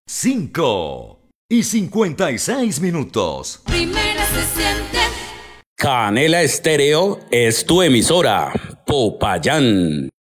5:56. Primera se siente. Canela Estéreo es tu emisora. Popayán.